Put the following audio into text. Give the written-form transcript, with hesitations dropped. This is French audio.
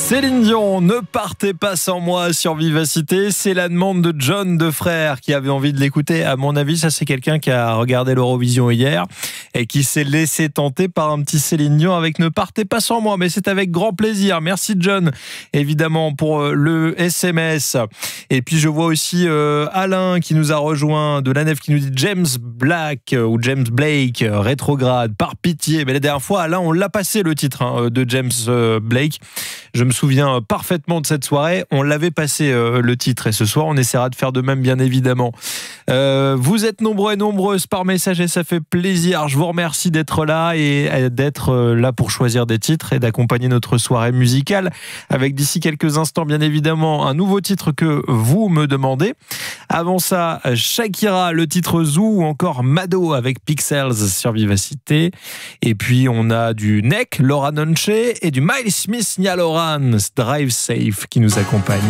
Céline Dion, ne partez pas sans moi sur Vivacité. C'est la demande de John Defrère qui avait envie de l'écouter. À mon avis, ça c'est quelqu'un qui a regardé l'Eurovision hier et qui s'est laissé tenter par un petit Céline Dion avec Ne partez pas sans moi. Mais c'est avec grand plaisir. Merci John, évidemment, pour le SMS. Et puis je vois aussi Alain qui nous a rejoint de la Nef qui nous dit James Blake, rétrograde, par pitié. Mais la dernière fois, Alain, on l'a passé le titre de James Blake. Je me souviens parfaitement de cette soirée. On l'avait passé le titre et ce soir, on essaiera de faire de même, bien évidemment. Vous êtes nombreux et nombreuses par message et ça fait plaisir. Je vous remercie d'être là et d'être là pour choisir des titres et d'accompagner notre soirée musicale avec d'ici quelques instants, bien évidemment, un nouveau titre que vous me demandez. Avant ça, Shakira, le titre Zoo ou encore Mado avec Pixels sur Vivacité. Et puis, on a du Nek, Laura Nonche et du Miles Smith, Nia Loran, Drive Safe qui nous accompagne.